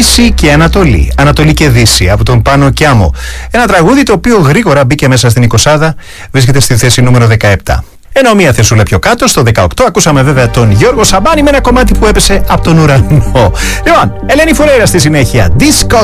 Δύση και Ανατολή, Ανατολή και Δύση από τον Πάνο Κιάμο. Ένα τραγούδι το οποίο γρήγορα μπήκε μέσα στην 20, βρίσκεται στη θέση νούμερο 17. Ενώ μία θεσούλα πιο κάτω, στο 18, ακούσαμε βέβαια τον Γιώργο Σαμπάνη με ένα κομμάτι που έπεσε από τον ουρανό. Λοιπόν, Ελένη Φουρέιρα στη συνέχεια. Disco